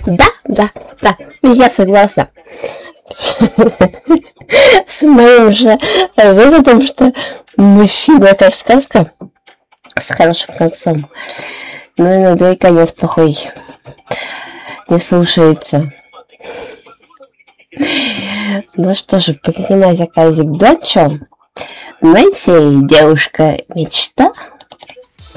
Да, я согласна с моим же выводом, что мужчина это сказка с хорошим концом. Но иногда и конец плохой. Не слушается. Ну что же, поднимайся, Казик, дальше. Нэнси, девушка мечта.